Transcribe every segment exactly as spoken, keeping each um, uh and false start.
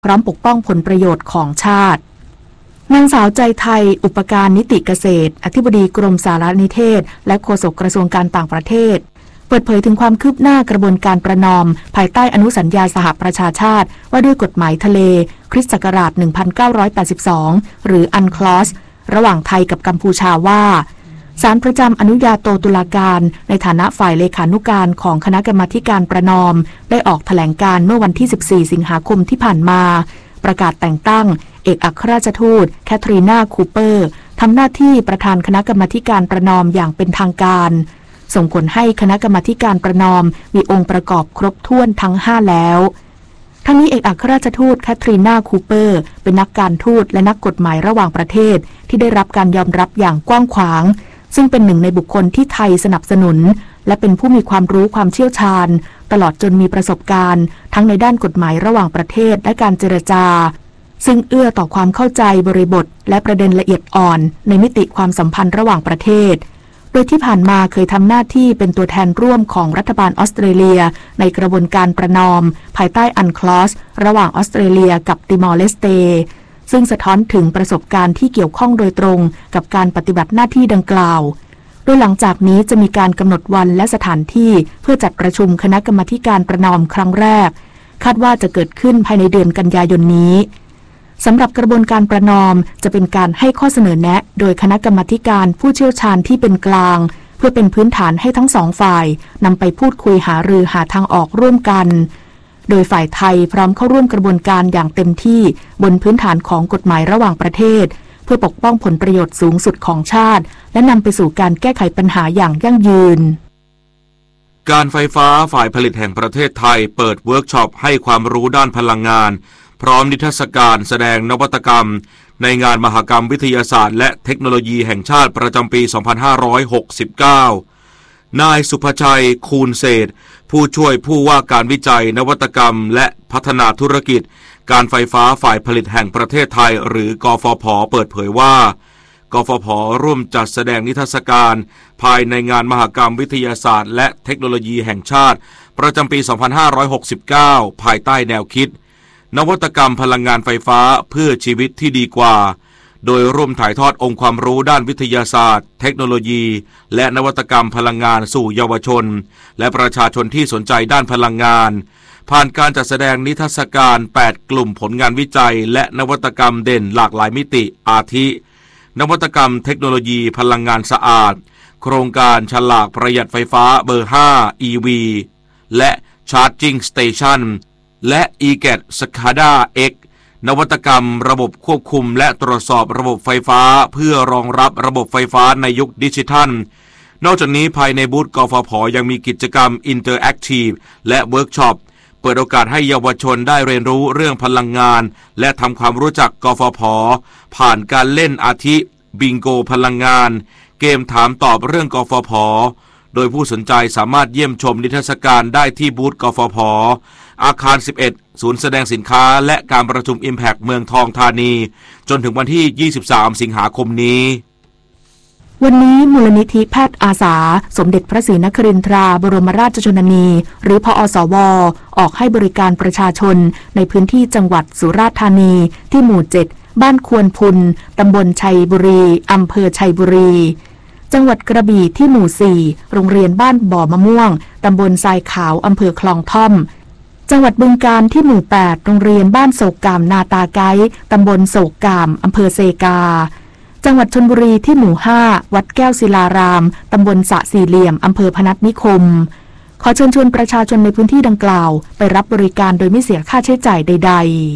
พร้อมปกป้องผลประโยชน์ของชาตินางสาวใจไทยอุปการนิติเกษตรอธิบดีกรมสารนิเทศและโฆษกกระทรวงการต่างประเทศเปิดเผยถึงความคืบหน้ากระบวนการประนอมภายใต้อนุสัญญาสหประชาชาติว่าด้วยกฎหมายทะเลคริสต์ศักราชหนึ่งพันเก้าร้อยแปดสิบสองหรืออันคลอสระหว่างไทยกับกัมพูชาว่าศาลประจำอนุญาโตตุลาการในฐานะฝ่ายเลขานุการของคณะกรรมาการประนอมได้ออกแถลงการเมื่อวันที่สิบสี่สิงหาคมที่ผ่านมาประกาศแต่งตั้งเอกอัครราชทูตแคทรีนาคูเปอร์ทำหน้าที่ประธานคณะกรรมาการประนอมอย่างเป็นทางการส่งผลให้คณะกรรมาการประนอมมีองค์ประกอบครบถ้วนทั้งห้าแล้วทั้งนี้เอกอัครราชทูตแคทรีนาคูเปอร์เป็นนักการทูตและนักกฎหมายระหว่างประเทศที่ได้รับการยอมรับอย่างกว้างขวางซึ่งเป็นหนึ่งในบุคคลที่ไทยสนับสนุนและเป็นผู้มีความรู้ความเชี่ยวชาญตลอดจนมีประสบการณ์ทั้งในด้านกฎหมายระหว่างประเทศและการเจรจาซึ่งเอื้อต่อความเข้าใจบริบทและประเด็นละเอียดอ่อนในมิติความสัมพันธ์ระหว่างประเทศโดยที่ผ่านมาเคยทำหน้าที่เป็นตัวแทนร่วมของรัฐบาลออสเตรเลียในกระบวนการประนอมภายใต้อันคลอสระหว่างออสเตรเลียกับติมอร์เลสเตซึ่งสะท้อนถึงประสบการณ์ที่เกี่ยวข้องโดยตรงกับการปฏิบัติหน้าที่ดังกล่าวโดยหลังจากนี้จะมีการกำหนดวันและสถานที่เพื่อจัดประชุมคณะกรรมาการประนอมครั้งแรกคาดว่าจะเกิดขึ้นภายในเดือนกันยายนนี้สำหรับกระบวนการประนอมจะเป็นการให้ข้อเสนอแนะโดยคณะกรรมาการผู้เชี่ยวชาญที่เป็นกลางเพื่อเป็นพื้นฐานให้ทั้งสองฝ่ายนำไปพูดคุยหารือหาทางออกร่วมกันโดยฝ่ายไทยพร้อมเข้าร่วมกระบวนการอย่างเต็มที่บนพื้นฐานของกฎหมายระหว่างประเทศเพื่อปกป้องผลประโยชน์สูงสุดของชาติและนำไปสู่การแก้ไขปัญหาอย่างยั่งยืนการไฟฟ้าฝ่ายผลิตแห่งประเทศไทยเปิดเวิร์กช็อปให้ความรู้ด้านพลังงานพร้อมนิทรรศการแสดงนวัตกรรมในงานมหกรรมวิทยาศาสตร์และเทคโนโลยีแห่งชาติประจำปี สองพันห้าร้อยหกสิบเก้า นายสุภชัย คูณเศรษฐ์ผู้ช่วยผู้ว่าการวิจัยนวัตกรรมและพัฒนาธุรกิจการไฟฟ้าฝ่ายผลิตแห่งประเทศไทยหรือกฟผ.เปิดเผยว่ากฟผ.ร่วมจัดแสดงนิทรรศการภายในงานมหกรรมวิทยาศาสตร์และเทคโนโลยีแห่งชาติประจำปี สองพันห้าร้อยหกสิบเก้า ภายใต้แนวคิดนวัตกรรมพลังงานไฟฟ้าเพื่อชีวิตที่ดีกว่าโดยร่วมถ่ายทอดองค์ความรู้ด้านวิทยาศาสตร์เทคโนโลยีและนวัตกรรมพลังงานสู่เยาวชนและประชาชนที่สนใจด้านพลังงานผ่านการจัดแสดงนิทรรศการแปดกลุ่มผลงานวิจัยและนวัตกรรมเด่นหลากหลายมิติอาทินวัตกรรมเทคโนโลยีพลังงานสะอาดโครงการฉลากประหยัดไฟฟ้าเบอร์ห้า อี วี และ Charging Station และ อี แกท สคาด้า X นวัตกรรมระบบควบคุมและตรวจสอบระบบไฟฟ้าเพื่อรองรับระบบไฟฟ้าในยุคดิจิทัลนอกจากนี้ภายในบูธกฟผ.ยังมีกิจกรรม Interactive และเวิร์กช็อปเปิดโอกาสให้เยาวชนได้เรียนรู้เรื่องพลังงานและทำความรู้จักกฟผ.ผ่านการเล่นอาทิบิงโกพลังงานเกมถามตอบเรื่องกฟผ.โดยผู้สนใจสามารถเยี่ยมชมนิทรรศการได้ที่บูธกฟผ.อาคารสิบเอ็ดศูนย์แสดงสินค้าและการประชุม Impact เมืองทองธานีจนถึงวันที่ยี่สิบสามสิงหาคมนี้วันนี้มูลนิธิแพทย์อาสาสมเด็จพระศรีนครินทราบรมราชชนนีหรือพอสวออกให้บริการประชาชนในพื้นที่จังหวัดสุราษฎร์ธานีที่หมู่เจ็ดบ้านควนพุนตำบลชัยบุรีอำเภอชัยบุรีจังหวัดกระบี่ที่หมู่สี่โรงเรียนบ้านบ่อมะม่วงตำบลทรายขาวอำเภอคลองท่อมจังหวัดบึงกาฬที่หมู่แปดโรงเรียนบ้านโศกกามนาตาไกตำบลโศกกามอำเภอเซกาจังหวัดชลบุรีที่หมู่ห้าวัดแก้วศิลารามตำบลสะสี่เหลี่ยมอำเภอพนัสนิคมขอเชิญชวนประชาชนในพื้นที่ดังกล่าวไปรับบริการโดยไม่เสียค่าใช้จ่ายใด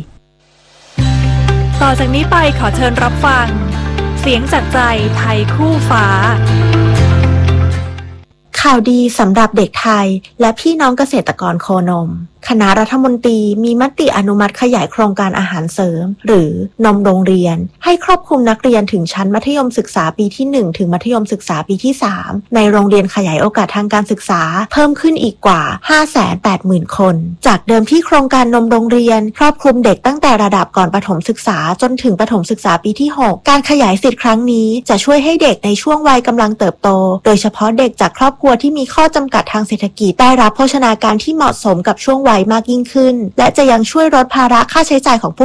ๆต่อจากนี้ไปขอเชิญรับฟังเสียงจากใจไทยคู่ฟ้าข่าวดีสำหรับเด็กไทยและพี่น้องเกษตรกรโคนมคณะรัฐมนตรีมีมติอนุมัติขยายโครงการอาหารเสริมหรือนมโรงเรียนให้ครอบคลุมนักเรียนถึงชั้นมัธยมศึกษาปีที่หนึ่งถึงมัธยมศึกษาปีที่สามในโรงเรียนขยายโอกาสทางการศึกษาเพิ่มขึ้นอีกกว่า ห้าแสนแปดหมื่น คนจากเดิมที่โครงการนมโรงเรียนครอบคลุมเด็กตั้งแต่ระดับก่อนประถมศึกษาจนถึงประถมศึกษาปีที่หกการขยายสิทธิ์ครั้งนี้จะช่วยให้เด็กในช่วงวัยกำลังเติบโตโดยเฉพาะเด็กจากครอบครัวที่มีข้อจำกัดทางเศรษฐกิจได้รับโภชนาการที่เหมาะสมกับช่วงวัยมากยิ่งขึ้นและจะยังช่วยลดภาระค่าใช้จ่ายของผู้